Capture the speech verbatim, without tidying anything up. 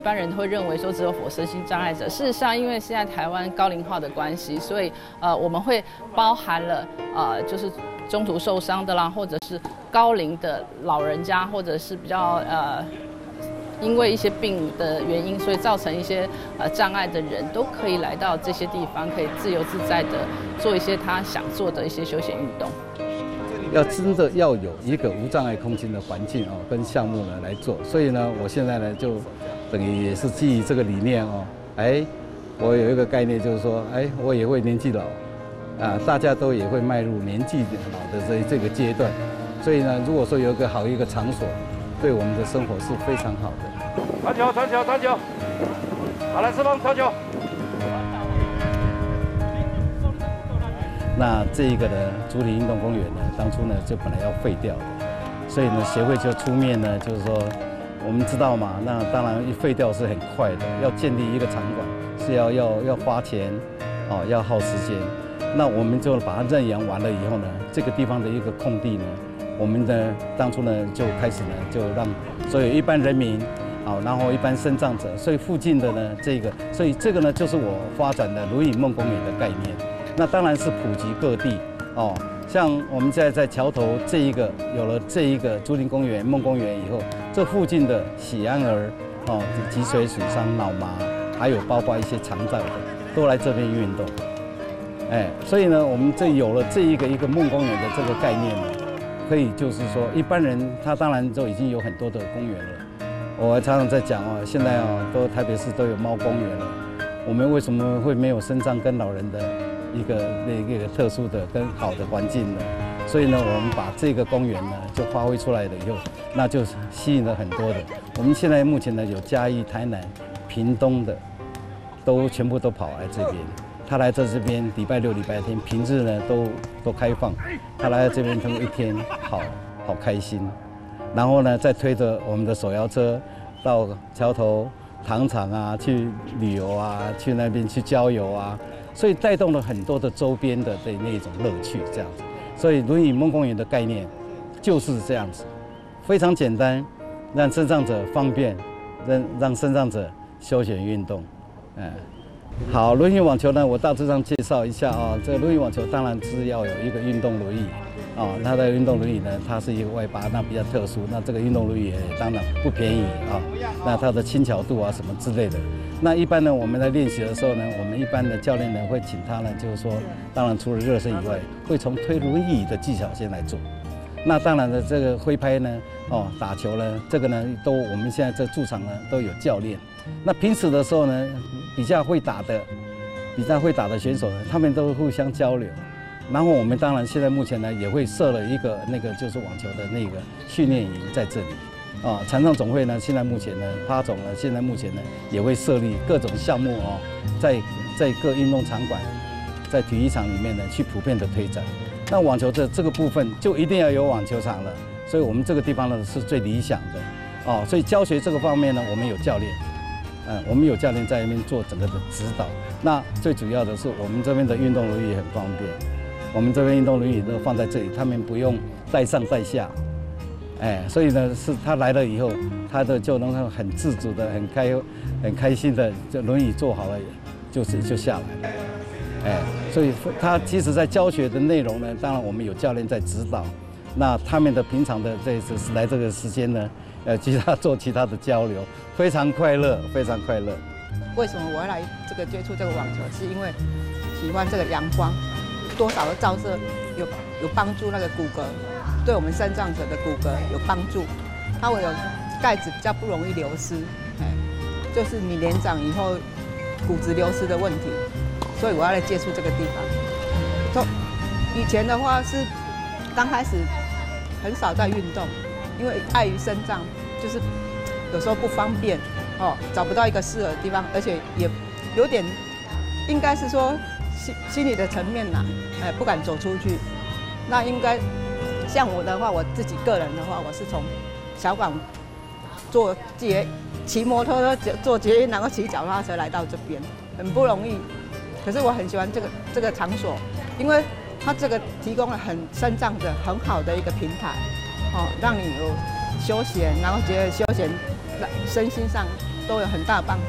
一般人会认为说只有否身心障碍者，事实上，因为现在台湾高龄化的关系，所以呃我们会包含了呃就是中途受伤的啦，或者是高龄的老人家，或者是比较呃因为一些病的原因，所以造成一些呃障碍的人，都可以来到这些地方，可以自由自在的做一些他想做的一些休闲运动。 要真的要有一个无障碍空间的环境哦，跟项目呢来做，所以呢，我现在呢就等于也是基于这个理念哦，哎，我有一个概念就是说，哎，我也会年纪老，啊，大家都也会迈入年纪老的这这个阶段，所以呢，如果说有一个好一个场所，对我们的生活是非常好的。 传球，传球，传球，好来，四方传球。 那这一个呢，竹林运动公园呢，当初呢就本来要废掉的，所以呢协会就出面呢，就是说，我们知道嘛，那当然一废掉是很快的，要建立一个场馆是要要要花钱，哦，要耗时间。那我们就把它认养完了以后呢，这个地方的一个空地呢，我们呢当初呢就开始呢就让所有一般人民，好，然后一般身障者，所以附近的呢这个，所以这个呢就是我发展的轮椅梦公园的概念。那当然是普及各地哦，像我们现在在桥头这一个有了这一个竹林公园、梦公园以后，这附近的喜安儿哦、脊髓损伤、脑麻，还有包括一些肠道的，都来这边运动。哎，所以呢，我们这有了这一个一个梦公园的这个概念呢，可以就是说一般人他当然都已经有很多的公园了。我常常在讲哦，现在哦都台北市都有猫公园了，我们为什么会没有身障跟老人的？一个那个特殊的跟好的环境呢，所以呢，我们把这个公园呢就发挥出来了以后，那就吸引了很多的。我们现在目前呢有嘉义、台南、屏东的，都全部都跑来这边。他来到这边，礼拜六、礼拜天，平日呢都都开放。他来到这边，他们一天好好开心。然后呢，再推着我们的手摇车到桥头糖厂啊去旅游啊，去那边去郊游啊。所以带动了很多的周边的的那种乐趣，这样子。所以轮椅梦公园的概念就是这样子，非常简单，让身障者方便，让让身障者休闲运动。嗯，好，轮椅网球呢，我大致上介绍一下啊。这个轮椅网球当然是要有一个运动轮椅啊，它的运动轮椅呢，它是一个外八，那比较特殊。那这个运动轮椅也当然不便宜啊，那它的轻巧度啊什么之类的。那一般呢，我们在练习的时候呢，我们一般的教练呢会请他呢，就是说，当然除了热身以外，会从推轮椅的技巧先来做。那当然的，这个挥拍呢，哦，打球呢，这个呢都我们现在这驻场呢都有教练。那平时的时候呢，比较会打的、比较会打的选手呢，他们都互相交流。然后我们当然现在目前呢也会设了一个那个就是网球的那个训练营在这里。啊，残障总会呢，现在目前呢，趴总呢，现在目前呢，也会设立各种项目哦，在在各运动场馆，在体育场里面呢，去普遍的推展。那网球这这个部分就一定要有网球场了，所以我们这个地方呢是最理想的，哦，所以教学这个方面呢，我们有教练，嗯，我们有教练在那边做整个的指导。那最主要的是我们这边的运动轮椅很方便，我们这边运动轮椅都放在这里，他们不用带上带下。哎，所以呢，是他来了以后，他的就能很自主的、很开、很开心的，就轮椅坐好了，就是就下来了。哎，所以他即使在教学的内容呢，当然我们有教练在指导，那他们的平常的这次来这个时间呢，呃，其他做其他的交流，非常快乐，非常快乐。 为什么我要来这个接触这个网球？是因为喜欢这个阳光，多少的照射有有帮助那个骨骼。对我们身障者的骨骼有帮助，它会有钙质比较不容易流失，哎，就是你年长以后骨质流失的问题，所以我要来接触这个地方。从以前的话是刚开始很少在运动，因为碍于身障，就是有时候不方便哦，找不到一个适合的地方，而且也有点应该是说心心理的层面呐，哎，不敢走出去，那应该。像我的话，我自己个人的话，我是从小港坐捷骑摩托车、坐捷运，然后骑脚踏车来到这边，很不容易。可是我很喜欢这个这个场所，因为它这个提供了很身障的很好的一个平台，哦，让你有休闲，然后觉得休闲身心上都有很大帮